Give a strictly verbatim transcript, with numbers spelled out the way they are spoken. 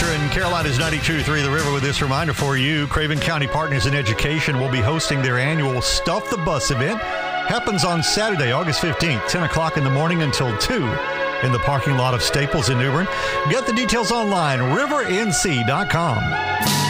Eastern Carolina's ninety-two point three The River with this reminder for you. Craven County Partners in Education will be hosting their annual Stuff the Bus event. Happens on Saturday, August fifteenth, ten o'clock in the morning until two in the parking lot of Staples in New Bern. Get the details online, river n c dot com.